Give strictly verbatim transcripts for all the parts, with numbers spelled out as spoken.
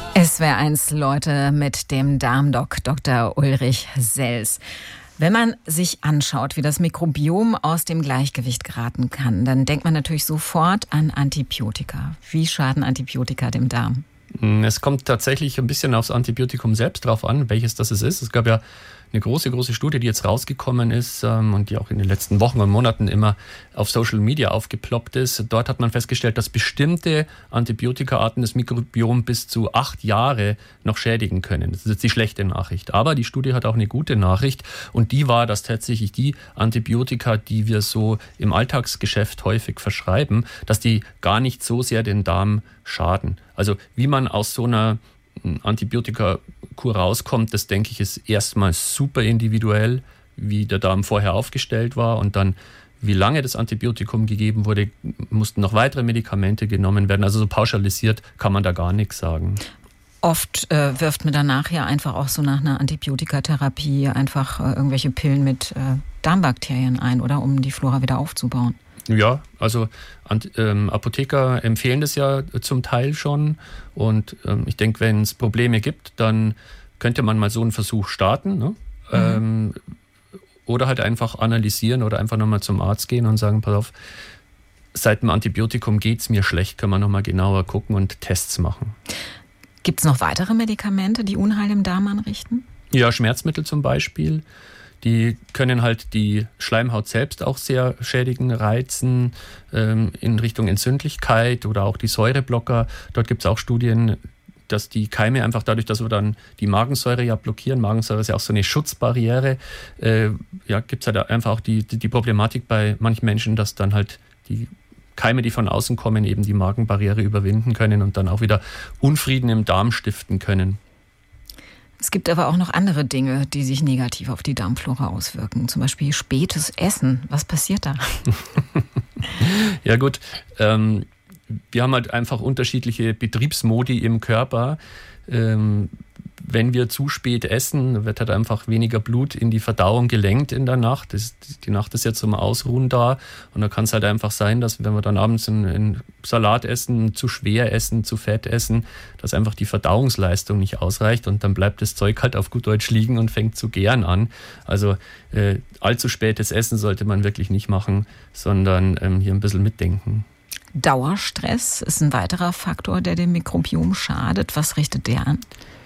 S W R eins Leute mit dem Darmdoc Doktor Ulrich Sels. Wenn man sich anschaut, wie das Mikrobiom aus dem Gleichgewicht geraten kann, dann denkt man natürlich sofort an Antibiotika. Wie schaden Antibiotika dem Darm? Es kommt tatsächlich ein bisschen aufs Antibiotikum selbst drauf an, welches das es ist. Es gab ja eine große, große Studie, die jetzt rausgekommen ist ähm, und die auch in den letzten Wochen und Monaten immer auf Social Media aufgeploppt ist. Dort hat man festgestellt, dass bestimmte Antibiotikaarten das Mikrobiom bis zu acht Jahre noch schädigen können. Das ist jetzt die schlechte Nachricht. Aber die Studie hat auch eine gute Nachricht und die war, dass tatsächlich die Antibiotika, die wir so im Alltagsgeschäft häufig verschreiben, dass die gar nicht so sehr den Darm schaden. Also wie man aus so einer Antibiotikakur rauskommt, das denke ich, ist erstmal super individuell, wie der Darm vorher aufgestellt war und dann, wie lange das Antibiotikum gegeben wurde, mussten noch weitere Medikamente genommen werden. Also so pauschalisiert kann man da gar nichts sagen. Oft äh, wirft man danach ja einfach auch so nach einer Antibiotikatherapie einfach äh, irgendwelche Pillen mit äh, Darmbakterien ein, oder? Um die Flora wieder aufzubauen. Ja, also ähm, Apotheker empfehlen das ja zum Teil schon und ähm, ich denke, wenn es Probleme gibt, dann könnte man mal so einen Versuch starten, ne? Mhm. Ähm, oder halt einfach analysieren oder einfach nochmal zum Arzt gehen und sagen, pass auf, seit dem Antibiotikum geht es mir schlecht, können wir nochmal genauer gucken und Tests machen. Gibt es noch weitere Medikamente, die Unheil im Darm anrichten? Ja, Schmerzmittel zum Beispiel. Die können halt die Schleimhaut selbst auch sehr schädigen, reizen ähm, in Richtung Entzündlichkeit oder auch die Säureblocker. Dort gibt es auch Studien, dass die Keime einfach dadurch, dass wir dann die Magensäure ja blockieren, Magensäure ist ja auch so eine Schutzbarriere, äh, ja, gibt es halt einfach auch die, die, die Problematik bei manchen Menschen, dass dann halt die Keime, die von außen kommen, eben die Magenbarriere überwinden können und dann auch wieder Unfrieden im Darm stiften können. Es gibt aber auch noch andere Dinge, die sich negativ auf die Darmflora auswirken. Zum Beispiel spätes Essen. Was passiert da? Ja gut, ähm, wir haben halt einfach unterschiedliche Betriebsmodi im Körper. Ähm, wenn wir zu spät essen, wird halt einfach weniger Blut in die Verdauung gelenkt in der Nacht. Das, die Nacht ist ja zum Ausruhen da. Und da kann es halt einfach sein, dass wenn wir dann abends einen, einen Salat essen, zu schwer essen, zu fett essen, dass einfach die Verdauungsleistung nicht ausreicht. Und dann bleibt das Zeug halt auf gut Deutsch liegen und fängt zu gären an. Also äh, allzu spätes Essen sollte man wirklich nicht machen, sondern ähm, hier ein bisschen mitdenken. Dauerstress ist ein weiterer Faktor, der dem Mikrobiom schadet. Was richtet der an?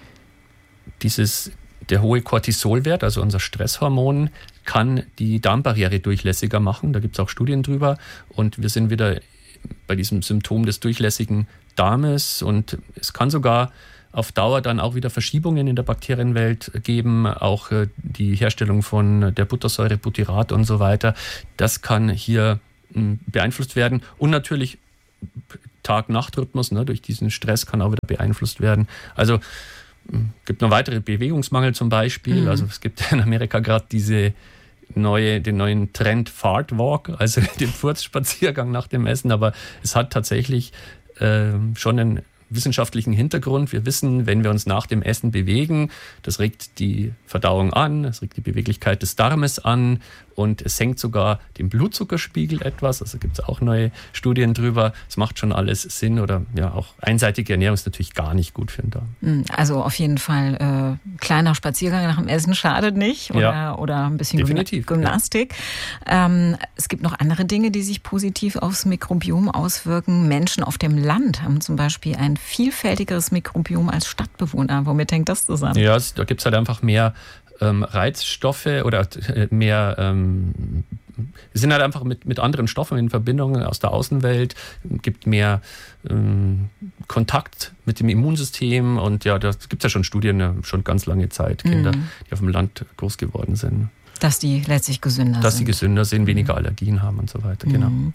Dieses, der hohe Cortisolwert, also unser Stresshormon, kann die Darmbarriere durchlässiger machen. Da gibt es auch Studien drüber. Und wir sind wieder bei diesem Symptom des durchlässigen Darmes. Und es kann sogar auf Dauer dann auch wieder Verschiebungen in der Bakterienwelt geben. Auch die Herstellung von der Buttersäure, Butyrat und so weiter. Das kann hier beeinflusst werden. Und natürlich Tag-Nacht-Rhythmus, ne, durch diesen Stress kann auch wieder beeinflusst werden. Also es gibt noch weitere Bewegungsmangel zum Beispiel. Mhm. Also es gibt in Amerika gerade diese neue, den neuen Trend Fart Walk, also den Furzspaziergang nach dem Essen. Aber es hat tatsächlich äh, schon einen wissenschaftlichen Hintergrund. Wir wissen, wenn wir uns nach dem Essen bewegen, das regt die Verdauung an, das regt die Beweglichkeit des Darmes an und es senkt sogar den Blutzuckerspiegel etwas. Also gibt es auch neue Studien drüber. Es macht schon alles Sinn oder ja, auch einseitige Ernährung ist natürlich gar nicht gut für den Darm. Also auf jeden Fall äh, kleiner Spaziergang nach dem Essen schadet nicht oder, ja, oder ein bisschen definitiv, Gymnastik. Ja. Ähm, es gibt noch andere Dinge, die sich positiv aufs Mikrobiom auswirken. Menschen auf dem Land haben zum Beispiel ein vielfältigeres Mikrobiom als Stadtbewohner. Womit hängt das zusammen? Ja, da gibt es halt einfach mehr ähm, Reizstoffe oder äh, mehr, ähm, wir sind halt einfach mit, mit anderen Stoffen in Verbindung aus der Außenwelt, gibt mehr ähm, Kontakt mit dem Immunsystem und ja, da gibt es ja schon Studien, ja, schon ganz lange Zeit, Kinder, mhm. die auf dem Land groß geworden sind. Dass die letztlich gesünder Dass sind. Dass sie gesünder sind, weniger Allergien haben und so weiter, genau. Mhm.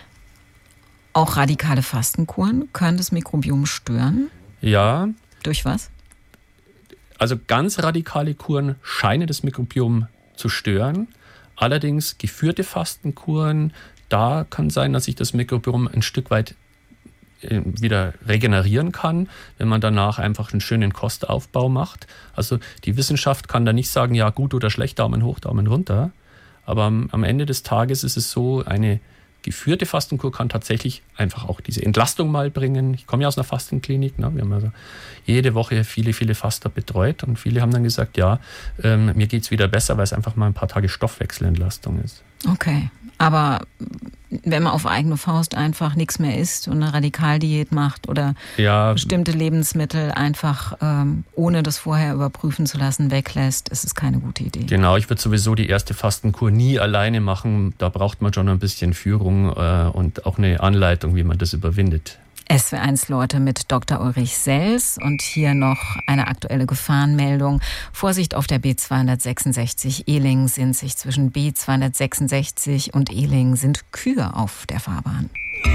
Auch radikale Fastenkuren können das Mikrobiom stören? Ja. Durch was? Also ganz radikale Kuren scheinen das Mikrobiom zu stören. Allerdings geführte Fastenkuren, da kann sein, dass sich das Mikrobiom ein Stück weit wieder regenerieren kann, wenn man danach einfach einen schönen Kostaufbau macht. Also die Wissenschaft kann da nicht sagen, ja gut oder schlecht, Daumen hoch, Daumen runter. Aber am Ende des Tages ist es so, eine geführte Fastenkur kann tatsächlich einfach auch diese Entlastung mal bringen. Ich komme ja aus einer Fastenklinik. Ne? Wir haben also jede Woche viele, viele Faster betreut und viele haben dann gesagt, ja, ähm, mir geht es wieder besser, weil es einfach mal ein paar Tage Stoffwechselentlastung ist. Okay, aber wenn man auf eigene Faust einfach nichts mehr isst und eine Radikaldiät macht oder ja, bestimmte Lebensmittel einfach ähm, ohne das vorher überprüfen zu lassen weglässt, ist es keine gute Idee. Genau, ich würde sowieso die erste Fastenkur nie alleine machen. Da braucht man schon ein bisschen Führung äh, und auch eine Anleitung, wie man das überwindet. S W eins Leute mit Doktor Ulrich Sells und hier noch eine aktuelle Gefahrenmeldung. Vorsicht auf der B zweihundertsechsundsechzig Ehling-Sinzig. Zwischen B zweihundertsechsundsechzig und Ehling sind Kühe auf der Fahrbahn.